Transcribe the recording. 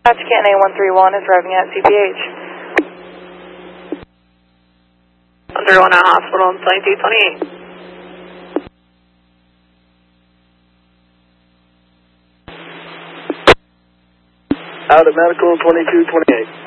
Canton A131 is arriving at CPH. 131 at hospital, 2228. Out at medical 2228.